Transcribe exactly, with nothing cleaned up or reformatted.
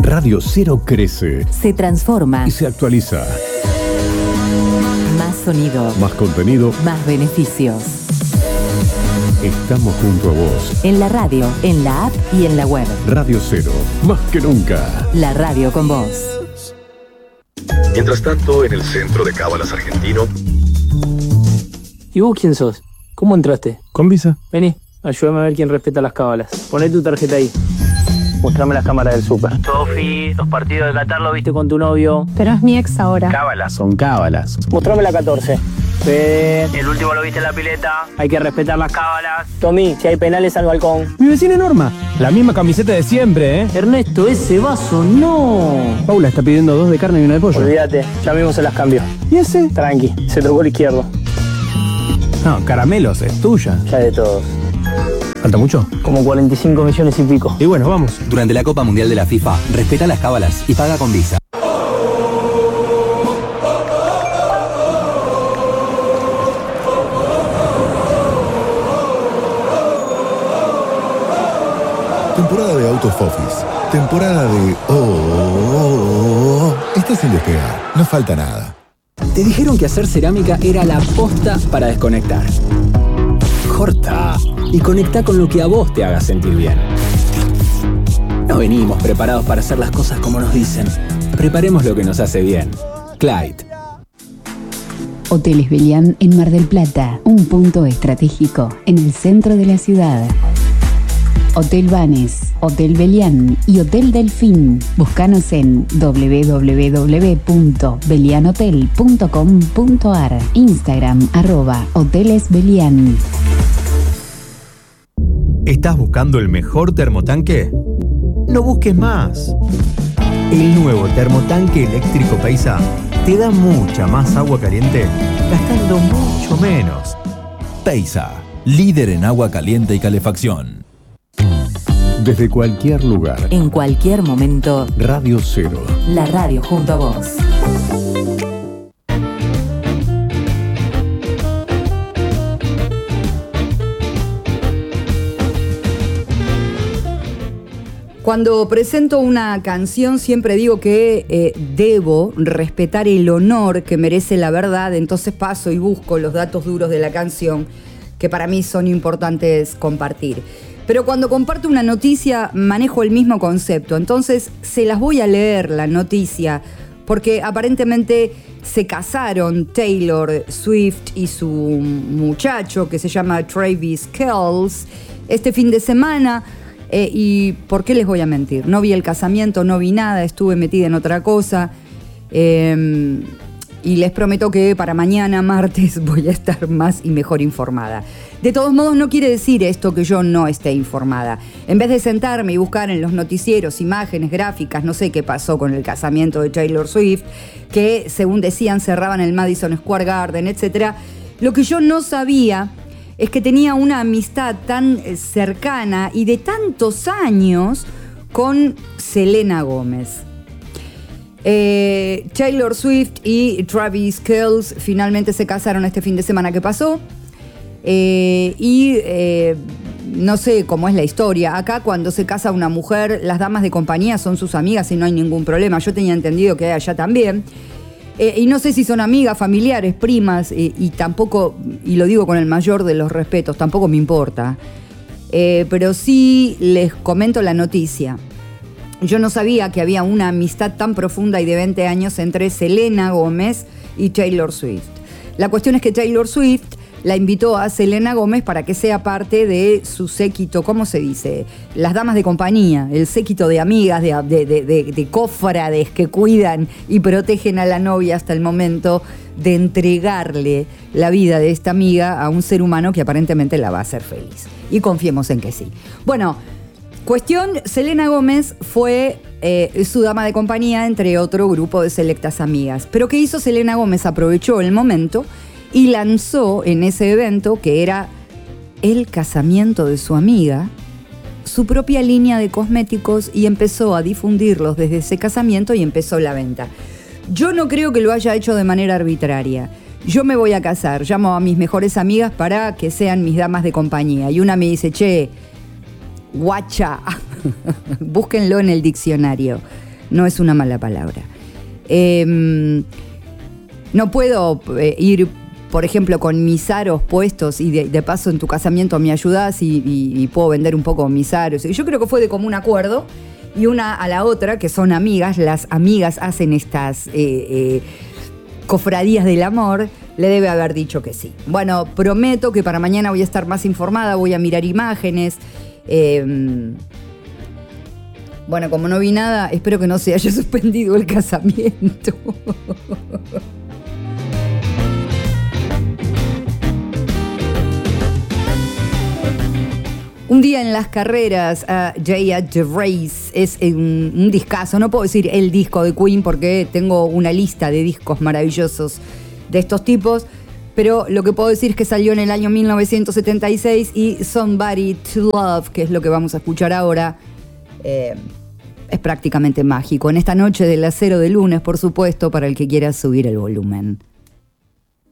Radio Cero crece, se transforma y se actualiza. Más sonido, Más contenido, más beneficios. Estamos junto a vos. En la radio, en la app y en la web. Radio Cero, más que nunca. La radio con vos. Mientras tanto, en el centro de Cábalas argentino. ¿Y vos quién sos? ¿Cómo entraste? Con visa. Vení, ayúdame a ver quién respeta las cábalas. Poné tu tarjeta ahí. Mostrame las cámaras del súper. Sofi, los partidos de Qatar lo viste con tu novio. Pero es mi ex ahora. Cábalas son cábalas. Mostrame la catorce. Fede, el último lo viste en la pileta. Hay que respetar las cábalas. Tommy, si hay penales al balcón. Mi vecina Norma. La misma camiseta de siempre, ¿eh? Ernesto, ese vaso no. Paula está pidiendo dos de carne y una de pollo. Olvídate, ya mismo se las cambió. ¿Y ese? Tranqui, se tocó el izquierdo. No, caramelos, es tuya. Ya de todos. ¿Falta mucho? Como cuarenta y cinco millones y pico. Y bueno, vamos. Durante la Copa Mundial de la FIFA, respeta las cábalas y paga con Visa. Temporada de Out of Office. Temporada de... Oh, oh, oh, oh. Estás sin despegar. No falta nada. Te dijeron que hacer cerámica era la posta para desconectar. Corta y conecta con lo que a vos te haga sentir bien. No venimos preparados para hacer las cosas como nos dicen. Preparemos lo que nos hace bien. Clyde. Hoteles Belián en Mar del Plata, un punto estratégico en el centro de la ciudad. Hotel Banes, Hotel Belián y Hotel Delfín. Búscanos en doble u doble u doble u punto belianhotel punto com punto ar. Instagram arroba Hoteles Belián. ¿Estás buscando el mejor termotanque? No busques más. El nuevo termotanque eléctrico Paisa te da mucha más agua caliente gastando mucho menos. Paisa, líder en agua caliente y calefacción. Desde cualquier lugar. En cualquier momento. Radio Cero. La radio junto a vos. Cuando presento una canción siempre digo que eh, debo respetar el honor que merece la verdad, entonces paso y busco los datos duros de la canción que para mí son importantes compartir. Pero cuando comparto una noticia manejo el mismo concepto, entonces se las voy a leer la noticia porque aparentemente se casaron Taylor Swift y su muchacho que se llama Travis Kelce este fin de semana. Eh, ¿Y por qué les voy a mentir? No vi el casamiento, no vi nada, estuve metida en otra cosa. Eh, y les prometo que para mañana, martes, voy a estar más y mejor informada. De todos modos, no quiere decir esto que yo no esté informada. En vez de sentarme y buscar en los noticieros imágenes, gráficas, no sé qué pasó con el casamiento de Taylor Swift, que según decían cerraban el Madison Square Garden, etcétera, lo que yo no sabía es que tenía una amistad tan cercana y de tantos años con Selena Gómez. Eh, Taylor Swift y Travis Kelce finalmente se casaron este fin de semana que pasó. Eh, y eh, no sé cómo es la historia. Acá cuando se casa una mujer, las damas de compañía son sus amigas y no hay ningún problema. Yo tenía entendido que allá también. Eh, y no sé si son amigas, familiares, primas, eh, y tampoco, y lo digo con el mayor de los respetos, tampoco me importa. Eh, pero sí les comento la noticia. Yo no sabía que había una amistad tan profunda y de veinte años entre Selena Gómez y Taylor Swift. La cuestión es que Taylor Swift la invitó a Selena Gómez para que sea parte de su séquito, ¿cómo se dice? Las damas de compañía, el séquito de amigas, de, de, de, de, de cofrades que cuidan y protegen a la novia hasta el momento de entregarle la vida de esta amiga a un ser humano que aparentemente la va a hacer feliz. Y confiemos en que sí. Bueno, cuestión, Selena Gómez fue eh, su dama de compañía entre otro grupo de selectas amigas. Pero ¿qué hizo Selena Gómez? Aprovechó el momento y lanzó en ese evento, que era el casamiento de su amiga, su propia línea de cosméticos y empezó a difundirlos desde ese casamiento y empezó la venta. Yo no creo que lo haya hecho de manera arbitraria. Yo me voy a casar, llamo a mis mejores amigas para que sean mis damas de compañía. Y una me dice, che, guacha, búsquenlo en el diccionario. no es una mala palabra. Eh, no puedo eh, ir, por ejemplo, con mis aros puestos y de, de paso en tu casamiento me ayudás y, y, y puedo vender un poco mis aros. Y yo creo que fue de común acuerdo y una a la otra, que son amigas, las amigas hacen estas... Eh, eh, cofradías del amor, le debe haber dicho que sí. Bueno, prometo que para mañana voy a estar más informada, voy a mirar imágenes. Eh, bueno, como no vi nada, espero que no se haya suspendido el casamiento. Un día en las carreras, uh, Jay at the Race es un, un discazo. No puedo decir el disco de Queen porque tengo una lista de discos maravillosos de estos tipos, pero lo que puedo decir es que salió en el año mil novecientos setenta y seis y Somebody to Love, que es lo que vamos a escuchar ahora, eh, es prácticamente mágico. En esta noche del acero de lunes, por supuesto, para el que quiera subir el volumen.